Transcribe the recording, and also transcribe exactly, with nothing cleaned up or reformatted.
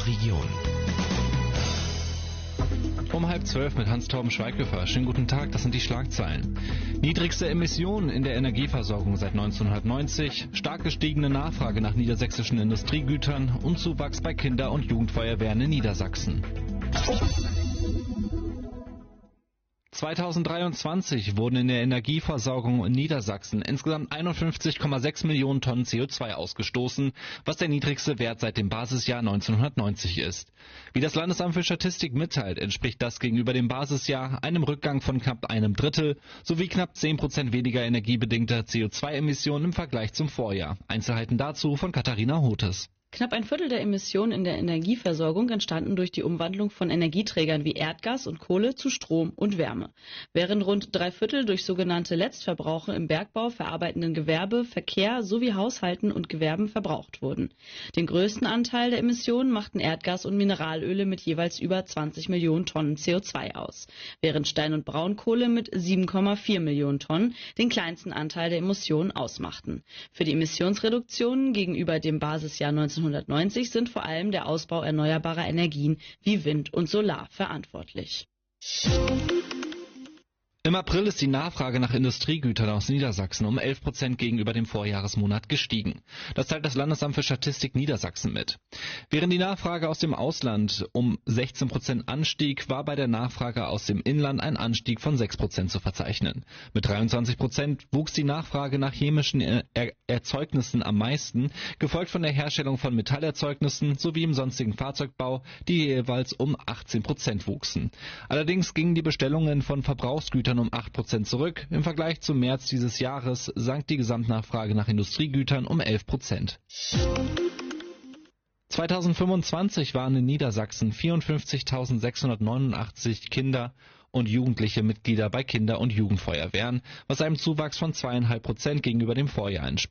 Ihrer Region. Um halb zwölf mit Hans-Torben Schweighöfer. Schönen guten Tag, das sind die Schlagzeilen. Niedrigste Emissionen in der Energieversorgung seit neunzehnhundertneunzig, stark gestiegene Nachfrage nach niedersächsischen Industriegütern und Zuwachs bei Kinder- und Jugendfeuerwehren in Niedersachsen. zweitausenddreiundzwanzig wurden in der Energieversorgung in Niedersachsen insgesamt einundfünfzig Komma sechs Millionen Tonnen C O zwei ausgestoßen, was der niedrigste Wert seit dem Basisjahr neunzehnhundertneunzig ist. Wie das Landesamt für Statistik mitteilt, entspricht das gegenüber dem Basisjahr einem Rückgang von knapp einem Drittel sowie knapp zehn Prozent weniger energiebedingter C O zwei Emissionen im Vergleich zum Vorjahr. Einzelheiten dazu von Katharina Hotes. Knapp ein Viertel der Emissionen in der Energieversorgung entstanden durch die Umwandlung von Energieträgern wie Erdgas und Kohle zu Strom und Wärme, während rund drei Viertel durch sogenannte Letztverbraucher im Bergbau, verarbeitenden Gewerbe, Verkehr sowie Haushalten und Gewerben verbraucht wurden. Den größten Anteil der Emissionen machten Erdgas und Mineralöle mit jeweils über zwanzig Millionen Tonnen C O zwei aus, während Stein- und Braunkohle mit sieben Komma vier Millionen Tonnen den kleinsten Anteil der Emissionen ausmachten. Für die Emissionsreduktionen gegenüber dem Basisjahr neunzehnhundertneunzig sind vor allem der Ausbau erneuerbarer Energien wie Wind und Solar verantwortlich. Im April ist die Nachfrage nach Industriegütern aus Niedersachsen um elf Prozent gegenüber dem Vorjahresmonat gestiegen. Das teilt das Landesamt für Statistik Niedersachsen mit. Während die Nachfrage aus dem Ausland um sechzehn Prozent anstieg, war bei der Nachfrage aus dem Inland ein Anstieg von sechs Prozent zu verzeichnen. Mit dreiundzwanzig Prozent wuchs die Nachfrage nach chemischen er er Erzeugnissen am meisten, gefolgt von der Herstellung von Metallerzeugnissen sowie im sonstigen Fahrzeugbau, die jeweils um achtzehn Prozent wuchsen. Allerdings gingen die Bestellungen von Verbrauchsgütern um acht Prozent zurück. Im Vergleich zum März dieses Jahres sank die Gesamtnachfrage nach Industriegütern um elf Prozent. zweitausendfünfundzwanzig waren in Niedersachsen vierundfünfzigtausendsechshundertneunundachtzig Kinder und jugendliche Mitglieder bei Kinder- und Jugendfeuerwehren, was einem Zuwachs von zwei Komma fünf Prozent gegenüber dem Vorjahr